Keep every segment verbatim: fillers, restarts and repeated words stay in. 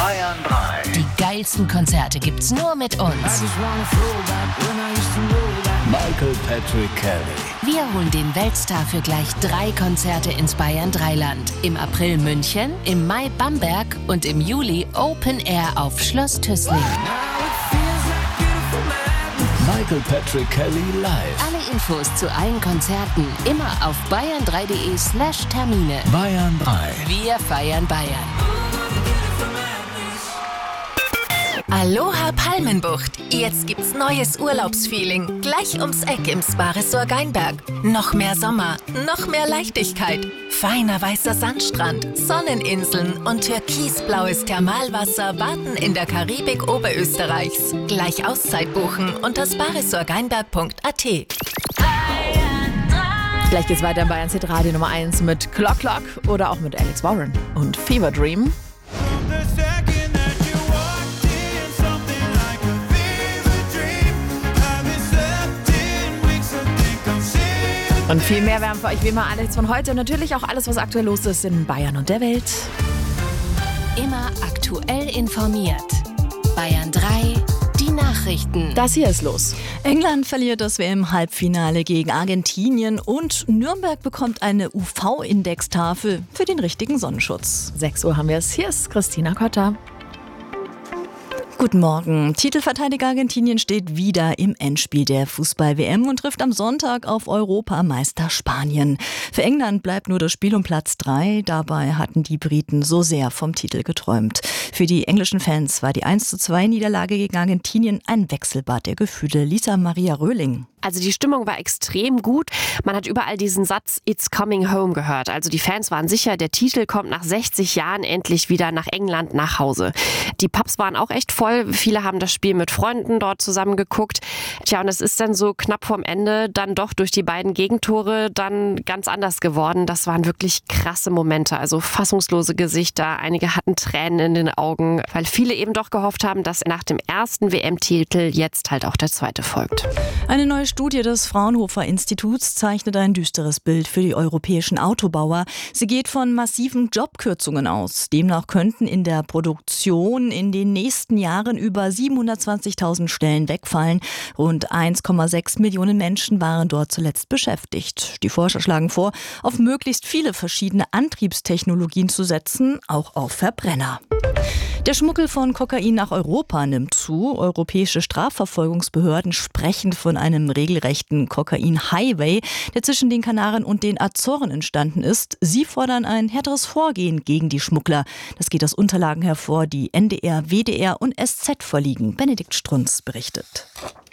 Bayern drei. Die geilsten Konzerte gibt's nur mit uns. Michael Patrick Kelly. Wir holen den Weltstar für gleich drei Konzerte ins Bayern drei Land. Im April München, im Mai Bamberg und im Juli Open Air auf Schloss Tüßling. Michael Patrick Kelly live. Alle Infos zu allen Konzerten immer auf bayern drei punkt de slash Termine. Bayern drei. Wir feiern Bayern. Aloha Palmenbucht. Jetzt gibt's neues Urlaubsfeeling. Gleich ums Eck im Spa-Resort Geinberg. Noch mehr Sommer, noch mehr Leichtigkeit. Feiner weißer Sandstrand, Sonneninseln und türkisblaues Thermalwasser warten in der Karibik Oberösterreichs. Gleich Auszeit buchen unter spa resort geinberg punkt a t. Gleich geht's weiter in Bayerns Hitradio Nummer eins mit Clock Clock oder auch mit Alex Warren und Fever Dream. Und viel mehr, wir haben für euch wie immer alles von heute und natürlich auch alles, was aktuell los ist in Bayern und der Welt. Immer aktuell informiert. Bayern drei, die Nachrichten. Das hier ist los. England verliert das W M-Halbfinale gegen Argentinien und Nürnberg bekommt eine U V-Indextafel für den richtigen Sonnenschutz. sechs Uhr haben wir es. Hier ist Christina Kotter. Guten Morgen. Titelverteidiger Argentinien steht wieder im Endspiel der Fußball-W M und trifft am Sonntag auf Europameister Spanien. Für England bleibt nur das Spiel um Platz drei. Dabei hatten die Briten so sehr vom Titel geträumt. Für die englischen Fans war die eins zu zwei Niederlage gegen Argentinien ein Wechselbad der Gefühle. Lisa Maria Röhling. Also die Stimmung war extrem gut. Man hat überall diesen Satz "It's coming home" gehört. Also die Fans waren sicher, der Titel kommt nach sechzig Jahren endlich wieder nach England nach Hause. Die Pubs waren auch echt voll. Viele haben das Spiel mit Freunden dort zusammen geguckt. Tja, und es ist dann so knapp vorm Ende dann doch durch die beiden Gegentore dann ganz anders geworden. Das waren wirklich krasse Momente. Also fassungslose Gesichter. Einige hatten Tränen in den Augen, weil viele eben doch gehofft haben, dass nach dem ersten W M-Titel jetzt halt auch der zweite folgt. Eine neue Studie des Fraunhofer Instituts zeichnet ein düsteres Bild für die europäischen Autobauer. Sie geht von massiven Jobkürzungen aus. Demnach könnten in der Produktion in den nächsten Jahren über siebenhundertzwanzigtausend Stellen wegfallen. Rund eins Komma sechs Millionen Menschen waren dort zuletzt beschäftigt. Die Forscher schlagen vor, auf möglichst viele verschiedene Antriebstechnologien zu setzen, auch auf Verbrenner. Der Schmuggel von Kokain nach Europa nimmt zu. Europäische Strafverfolgungsbehörden sprechen von einem regelrechten Kokain-Highway, der zwischen den Kanaren und den Azoren entstanden ist. Sie fordern ein härteres Vorgehen gegen die Schmuggler. Das geht aus Unterlagen hervor, die N D R, W D R und S Z vorliegen. Benedikt Strunz berichtet.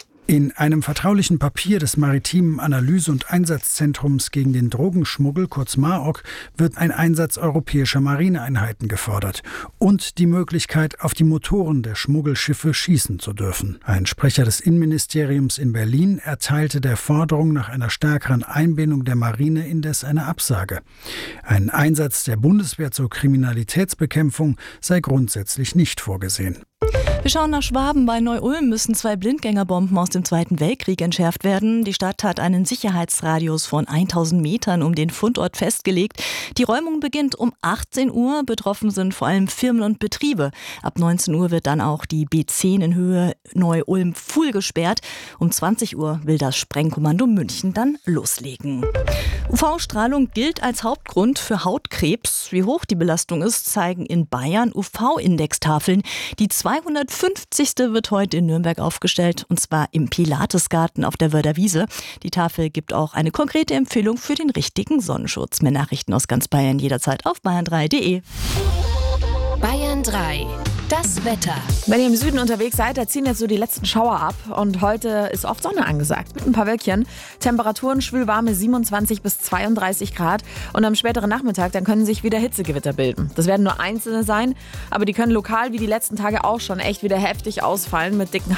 In einem vertraulichen Papier des Maritimen Analyse- und Einsatzzentrums gegen den Drogenschmuggel, kurz MAOC, wird ein Einsatz europäischer Marineeinheiten gefordert und die Möglichkeit, auf die Motoren der Schmuggelschiffe schießen zu dürfen. Ein Sprecher des Innenministeriums in Berlin erteilte der Forderung nach einer stärkeren Einbindung der Marine indes eine Absage. Ein Einsatz der Bundeswehr zur Kriminalitätsbekämpfung sei grundsätzlich nicht vorgesehen. Wir schauen nach Schwaben. Bei Neu-Ulm müssen zwei Blindgängerbomben aus dem Zweiten Weltkrieg entschärft werden. Die Stadt hat einen Sicherheitsradius von tausend Metern um den Fundort festgelegt. Die Räumung beginnt um achtzehn Uhr. Betroffen sind vor allem Firmen und Betriebe. Ab neunzehn Uhr wird dann auch die B zehn in Höhe Neu-Ulm-Fuhl gesperrt. Um zwanzig Uhr will das Sprengkommando München dann loslegen. U V-Strahlung gilt als Hauptgrund für Hautkrebs. Wie hoch die Belastung ist, zeigen in Bayern U V-Indextafeln. Die zweihundertfünfzigste wird heute in Nürnberg aufgestellt, und zwar im Pilatesgarten auf der Wörder Wiese. Die Tafel gibt auch eine konkrete Empfehlung für den richtigen Sonnenschutz. Mehr Nachrichten aus ganz Bayern jederzeit auf bayern drei punkt de. Bayern drei. Das Wetter. Wenn ihr im Süden unterwegs seid, da ziehen jetzt so die letzten Schauer ab und heute ist oft Sonne angesagt mit ein paar Wölkchen. Temperaturen schwülwarme siebenundzwanzig bis zweiunddreißig Grad und am späteren Nachmittag, dann können sich wieder Hitzegewitter bilden. Das werden nur einzelne sein, aber die können lokal wie die letzten Tage auch schon echt wieder heftig ausfallen mit dicken